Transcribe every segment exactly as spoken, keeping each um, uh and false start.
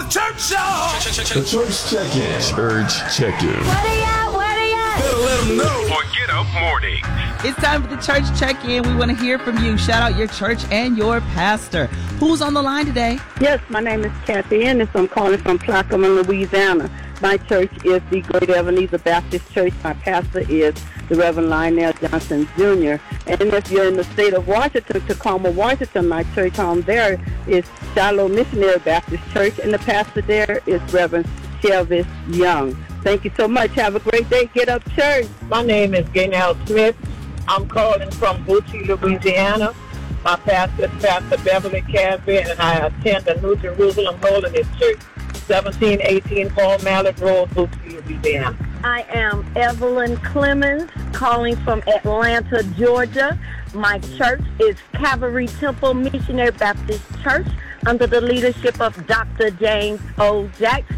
the church, y'all. The church check-in. Church check-in. What are y'all? What are y'all? Better let them know. For Get Up Morning. It's time for the church check-in. We want to hear from you. Shout out your church and your pastor. Who's on the line today? Yes, my name is Kathy Ennis. I'm calling from Plaquemine, Louisiana. My church is the Great Ebenezer Baptist Church. My pastor is the Reverend Lionel Johnson Junior And if you're in the state of Washington, Tacoma, Washington, my church home there is Shiloh Missionary Baptist Church, and the pastor there is Reverend Shelvis Young. Thank you so much. Have a great day. Get up, church. My name is Gaynell Smith. I'm calling from Boothie, Louisiana. My pastor is Pastor Beverly Casby, and I attend the New Jerusalem Holiness Church, seventeen eighteen Paul Mallett Road, Boothie, Louisiana. I am Evelyn Clemens, calling from Atlanta, Georgia. My church is Calvary Temple Missionary Baptist Church under the leadership of Doctor James O.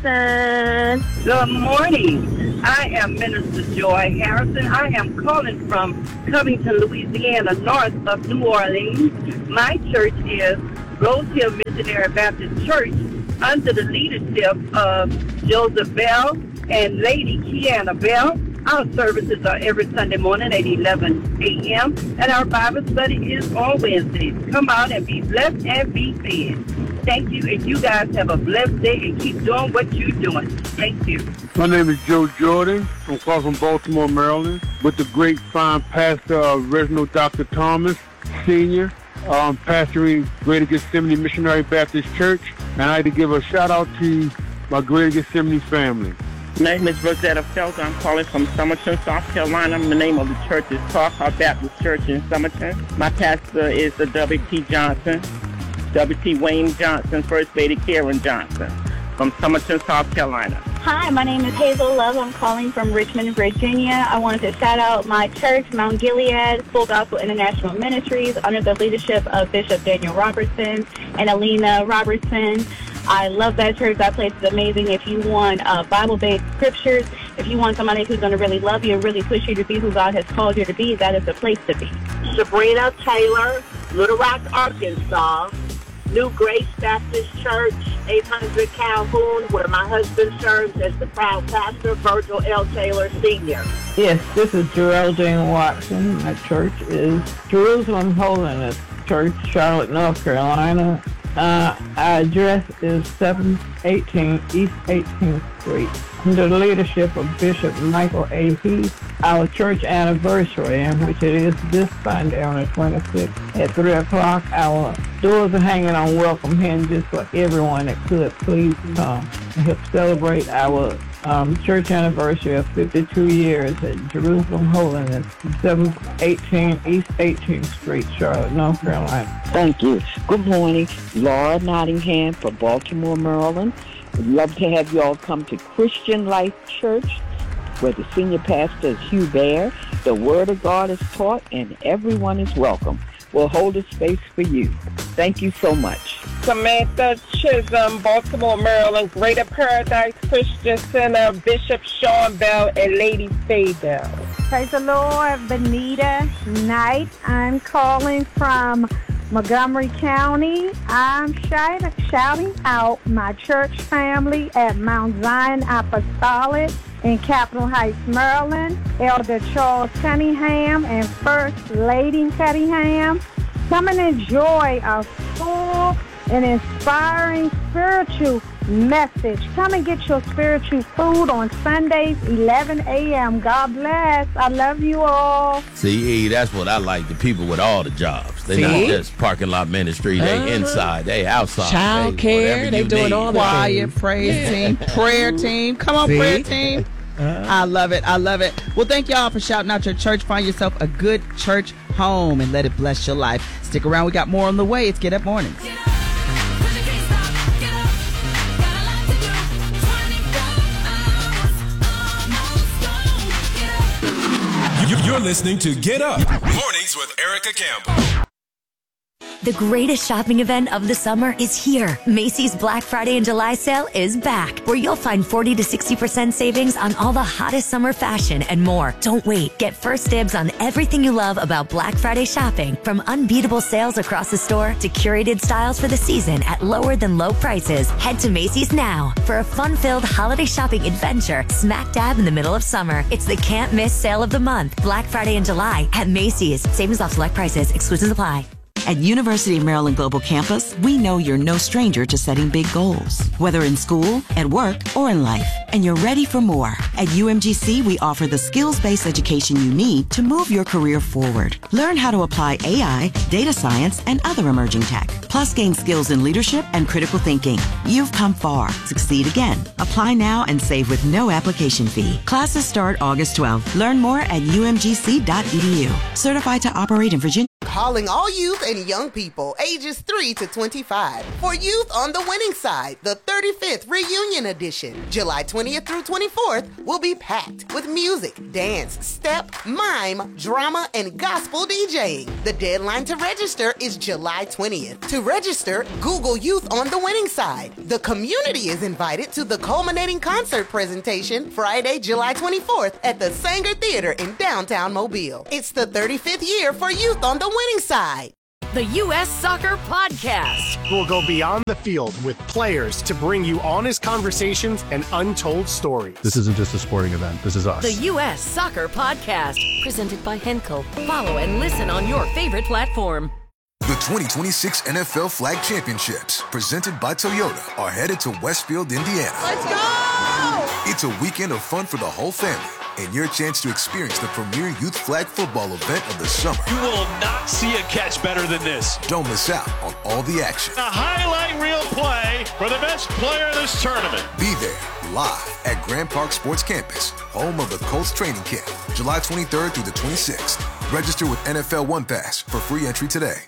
Jackson. Good morning. I am Minister Joy Harrison. I am calling from Covington, Louisiana, north of New Orleans. My church is Rose Hill Missionary Baptist Church under the leadership of Joseph Bell and Lady Kiana Bell. Our services are every Sunday morning at eleven a.m. and our Bible study is on Wednesdays. Come out and be blessed and be fed. Thank you, and you guys have a blessed day and keep doing what you're doing. Thank you. My name is Joe Jordan. I'm calling from Baltimore, Maryland, with the great fine pastor of Reginald Doctor Thomas, Senior, um, pastoring Greater Gethsemane Missionary Baptist Church. And I had to give a shout out to my Greater Gethsemane family. My name is Rosetta Felton. I'm calling from Summerton, South Carolina. The name of the church is Talcott Baptist Church in Summerton. My pastor is the W T Johnson, W T Wayne Johnson, First Lady Karen Johnson from Summerton, South Carolina. Hi, my name is Hazel Love. I'm calling from Richmond, Virginia. I wanted to shout out my church, Mount Gilead Full Gospel International Ministries, under the leadership of Bishop Daniel Robertson and Alina Robertson. I love that church. That place is amazing. If you want uh, Bible-based scriptures, if you want somebody who's going to really love you and really push you to be who God has called you to be, that is the place to be. Sabrina Taylor, Little Rock, Arkansas. New Grace Baptist Church, eight hundred Calhoun, where my husband serves as the proud pastor, Virgil L. Taylor, Senior Yes, this is Geraldine Watson. My church is Jerusalem Holiness Church, Charlotte, North Carolina. Uh, our address is seven eighteen East eighteenth Street. Under the leadership of Bishop Michael A. Heath, our church anniversary, in which it is this Sunday on the twenty-sixth at three o'clock. Our doors are hanging on welcome hinges for everyone that could please come and help celebrate our um, church anniversary of fifty-two years at Jerusalem Holiness, seven eighteen East eighteenth Street, Charlotte, North Carolina. Thank you. Good morning. Laura Nottingham from Baltimore, Maryland. We'd love to have you all come to Christian Life Church, where the senior pastor is Hugh Bear. The Word of God is taught, and everyone is welcome. We'll hold a space for you. Thank you so much. Samantha Chisholm, Baltimore, Maryland, Greater Paradise Christian Center, Bishop Sean Bell, and Lady Faye Bell. Praise the Lord, Benita Knight. I'm calling from Montgomery County. I'm shouting out my church family at Mount Zion Apostolic in Capitol Heights, Maryland, Elder Charles Cunningham and First Lady Cunningham. Come and enjoy a full and inspiring spiritual message. Come and get your spiritual food on Sundays, eleven a.m. God bless. I love you all. See, that's what I like, the people with all the jobs. They're not just parking lot ministry. They uh-huh. inside, they outside. Child care, they doing need. all the Choir, praise yeah. team, prayer team. Come on, See? prayer team. Uh-huh. I love it. I love it. Well, thank y'all for shouting out your church. Find yourself a good church home and let it bless your life. Stick around. We got more on the way. It's Get Up Mornings. You're listening to Get Up Mornings with Erica Campbell. The greatest shopping event of the summer is here. Macy's Black Friday and July sale is back, where you'll find forty to sixty percent savings on all the hottest summer fashion and more. Don't wait. Get first dibs on everything you love about Black Friday shopping, from unbeatable sales across the store to curated styles for the season at lower than low prices. Head to Macy's now for a fun-filled holiday shopping adventure smack dab in the middle of summer. It's the can't miss sale of the month, Black Friday in July at Macy's. Savings off select prices. Exclusions apply. At University of Maryland Global Campus, we know you're no stranger to setting big goals, whether in school, at work, or in life, and you're ready for more. At U M G C, we offer the skills-based education you need to move your career forward. Learn how to apply A I, data science, and other emerging tech, plus gain skills in leadership and critical thinking. You've come far. Succeed again. Apply now and save with no application fee. Classes start August twelfth. Learn more at U M G C dot E D U. Certified to operate in Virginia. Calling all youth and young people ages three to twenty-five. For Youth on the Winning Side, the thirty-fifth Reunion Edition. July twentieth through twenty-fourth will be packed with music, dance, step, mime, drama, and gospel DJing. The deadline to register is July twentieth. To register, Google Youth on the Winning Side. The community is invited to the culminating concert presentation Friday, July twenty-fourth at the Sanger Theater in downtown Mobile. It's the thirty-fifth year for Youth on the Winning Side. The U S Soccer Podcast. We'll go beyond the field with players to bring you honest conversations and untold stories. This isn't just a sporting event. This is us. The U S Soccer Podcast. Presented by Henkel. Follow and listen on your favorite platform. The twenty twenty-six N F L Flag Championships, presented by Toyota, are headed to Westfield, Indiana. Let's go! It's a weekend of fun for the whole family, and your chance to experience the premier youth flag football event of the summer. You will not see a catch better than this. Don't miss out on all the action. A highlight reel play for the best player of this tournament. Be there live at Grand Park Sports Campus, home of the Colts training camp, July twenty-third through the twenty-sixth. Register with N F L One Pass for free entry today.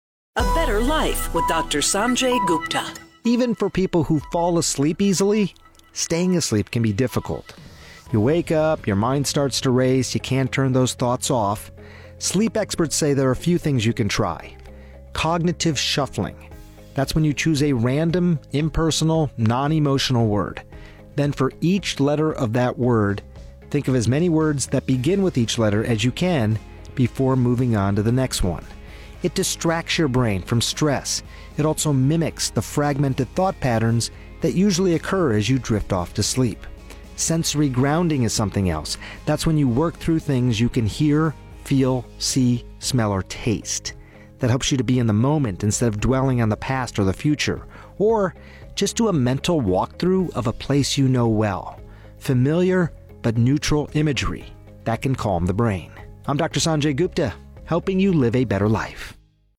A better life with Doctor Sanjay Gupta. Even for people who fall asleep easily, staying asleep can be difficult. You wake up, your mind starts to race, you can't turn those thoughts off. Sleep experts say there are a few things you can try. Cognitive shuffling. That's when you choose a random, impersonal, non-emotional word. Then for each letter of that word, think of as many words that begin with each letter as you can before moving on to the next one. It distracts your brain from stress. It also mimics the fragmented thought patterns that usually occur as you drift off to sleep. Sensory grounding is something else. That's when you work through things you can hear, feel, see, smell, or taste. That helps you to be in the moment instead of dwelling on the past or the future. Or just do a mental walkthrough of a place you know well. Familiar but neutral imagery. That can calm the brain. I'm Doctor Sanjay Gupta, helping you live a better life.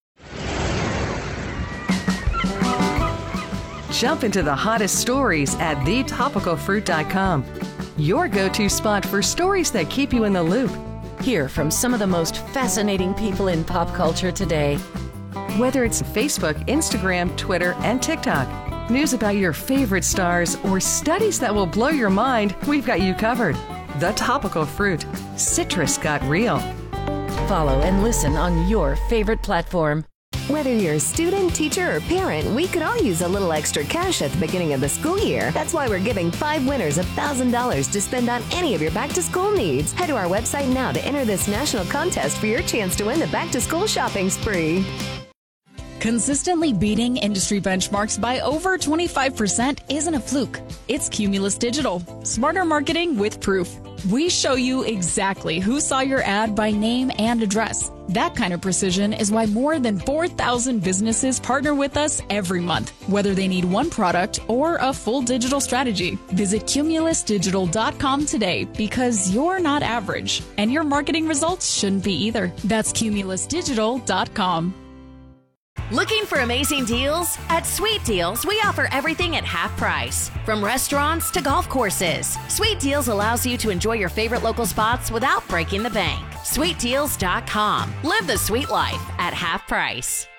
Jump into the hottest stories at the topical fruit dot com. Your go-to spot for stories that keep you in the loop. Hear from some of the most fascinating people in pop culture today. Whether it's Facebook, Instagram, Twitter, and TikTok, news about your favorite stars, or studies that will blow your mind, we've got you covered. The Topical Fruit. Citrus got real. Follow and listen on your favorite platform. Whether you're a student, teacher, or parent, we could all use a little extra cash at the beginning of the school year. That's why we're giving five winners one thousand dollars to spend on any of your back-to-school needs. Head to our website now to enter this national contest for your chance to win the back-to-school shopping spree. Consistently beating industry benchmarks by over twenty-five percent isn't a fluke. It's Cumulus Digital. Smarter marketing with proof. We show you exactly who saw your ad by name and address. That kind of precision is why more than four thousand businesses partner with us every month, whether they need one product or a full digital strategy. Visit cumulus digital dot com today, because you're not average, and your marketing results shouldn't be either. That's cumulus digital dot com. Looking for amazing deals? At Sweet Deals, we offer everything at half price. From restaurants to golf courses, Sweet Deals allows you to enjoy your favorite local spots without breaking the bank. sweet deals dot com. Live the sweet life at half price.